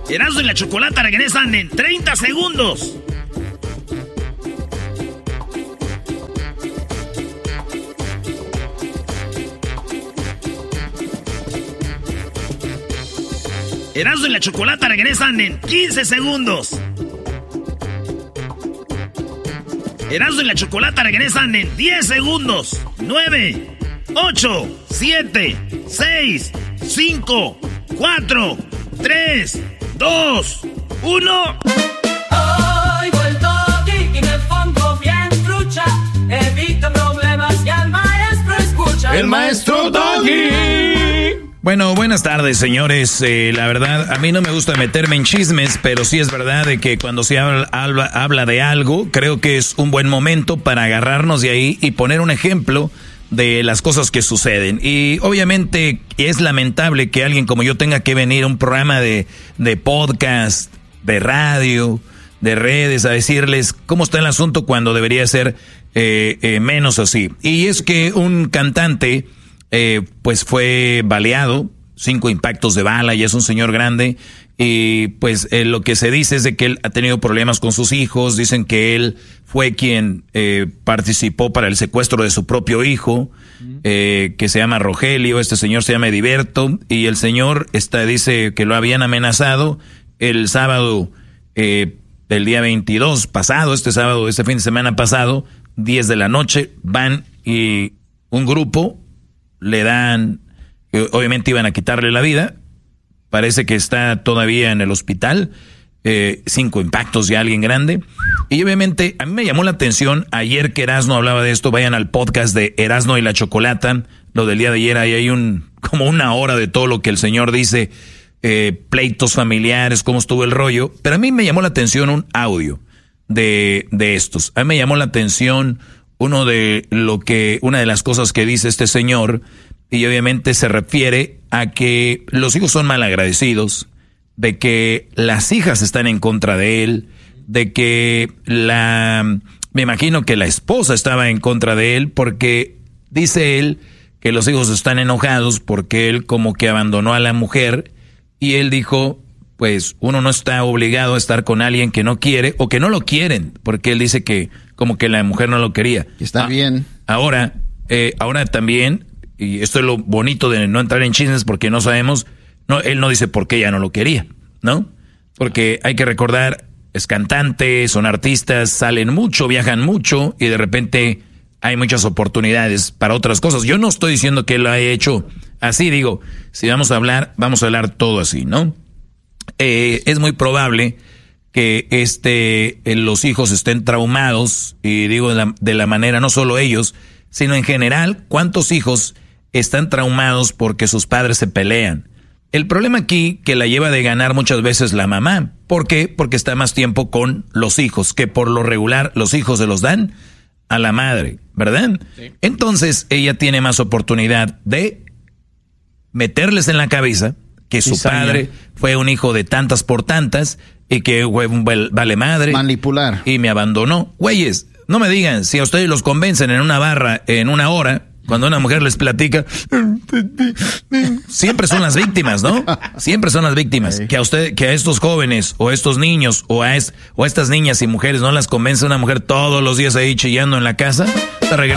Erasmo y la Chocolata regresan en 30 segundos. Erasmo y la Chocolata regresan en 15 segundos. Erasmo y la Chocolata regresan en 10 segundos. 9, 8, 7, 6, 5, 4, 3, 2, 1. Oigo el doggy y me pongo bien trucha. Evito problemas y al maestro escucha. El maestro Doggy. Bueno, buenas tardes, señores. La verdad, a mí no me gusta meterme en chismes, pero sí es verdad de que cuando se habla de algo, creo que es un buen momento para agarrarnos de ahí y poner un ejemplo de las cosas que suceden. Y obviamente es lamentable que alguien como yo tenga que venir a un programa de podcast, de radio, de redes, a decirles cómo está el asunto cuando debería ser menos así. Y es que un cantante pues fue baleado, 5 impactos de bala, y es un señor grande, y pues lo que se dice es de que él ha tenido problemas con sus hijos. Dicen que él fue quien participó para el secuestro de su propio hijo, que se llama Rogelio. Este señor se llama Heriberto, y el señor dice que lo habían amenazado el sábado, el día 22 pasado, este fin de semana pasado, 10 de la noche, van y un grupo le dan, obviamente iban a quitarle la vida, parece que está todavía en el hospital, 5 impactos de alguien grande, y obviamente a mí me llamó la atención ayer que Erasmo hablaba de esto. Vayan al podcast de Erasmo y la Chocolata, lo del día de ayer, ahí hay como una hora de todo lo que el señor dice, pleitos familiares, cómo estuvo el rollo, pero a mí me llamó la atención un audio de estos. A mí me llamó la atención una de las cosas que dice este señor, y obviamente se refiere a que los hijos son malagradecidos, de que las hijas están en contra de él, de que me imagino que la esposa estaba en contra de él, porque dice él que los hijos están enojados porque él como que abandonó a la mujer, y él dijo, pues uno no está obligado a estar con alguien que no quiere o que no lo quieren, porque él dice que como que la mujer no lo quería. Está bien. Ahora también, y esto es lo bonito de no entrar en chismes porque no sabemos, él no dice por qué ella no lo quería, ¿no? Porque hay que recordar, es cantante, son artistas, salen mucho, viajan mucho, y de repente hay muchas oportunidades para otras cosas. Yo no estoy diciendo que él lo haya hecho así, digo, si vamos a hablar todo así, ¿no? Es muy probable que los hijos estén traumados, y digo de la manera, no solo ellos, sino en general, ¿cuántos hijos están traumados porque sus padres se pelean? El problema aquí que la lleva de ganar muchas veces la mamá. ¿Por qué? Porque está más tiempo con los hijos, que por lo regular los hijos se los dan a la madre, ¿verdad? Sí. Entonces ella tiene más oportunidad de meterles en la cabeza que su padre fue un hijo de tantas por tantas y que fue un vale madre. Manipular. Y me abandonó. Güeyes, no me digan, si a ustedes los convencen en una barra en una hora, cuando una mujer les platica, siempre son las víctimas, ¿no? Siempre son las víctimas. Que a estos jóvenes o a estos niños o a estas niñas y mujeres no las convence una mujer todos los días ahí chillando en la casa. Te